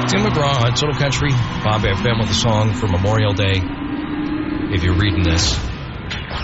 Tim McGraw on Total Country, Bob FM with a song for Memorial Day. If you're reading this,